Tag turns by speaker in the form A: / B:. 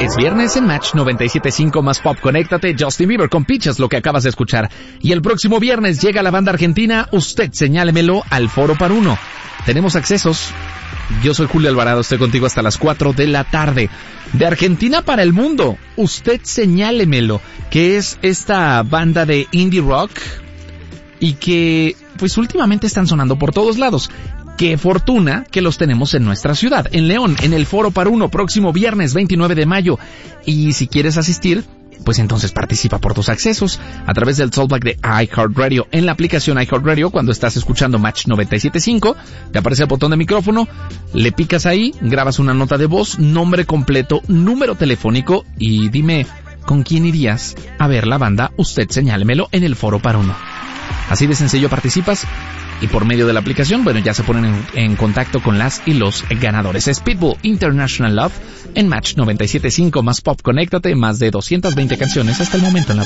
A: Es viernes en Match 97.5 más Pop. Conéctate, Justin Bieber con Peaches, lo que acabas de escuchar. Y el próximo viernes llega la banda argentina Usted Señálemelo al Foro Par Uno. Tenemos accesos. Yo soy Julio Alvarado, estoy contigo hasta las 4 de la tarde. De Argentina para el mundo, Usted Señálemelo, que es esta banda de indie rock y que pues últimamente están sonando por todos lados. Qué fortuna que los tenemos en nuestra ciudad, en León, en el Foro Par Uno, próximo viernes 29 de mayo. Y si quieres asistir, pues entonces participa por tus accesos a través del Talkback de iHeartRadio. En la aplicación iHeartRadio, cuando estás escuchando Match 97.5, te aparece el botón de micrófono, le picas ahí, grabas una nota de voz, nombre completo, número telefónico y dime con quién irías a ver la banda Usted Señálemelo en el Foro Par Uno. Así de sencillo participas. Y por medio de la aplicación, bueno, ya se ponen en contacto con las y los ganadores. Es Pitbull, International Love, en Match 97.5 más Pop. Conéctate, más de 220 canciones hasta el momento en la